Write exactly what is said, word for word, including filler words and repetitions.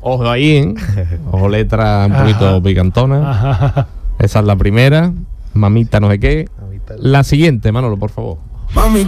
Ojo ahí, ¿eh? Ojo, letra un poquito Ajá. picantona. Ajá. Esa es la primera. Mamita no sé qué. La siguiente, Manolo, por favor. Mami.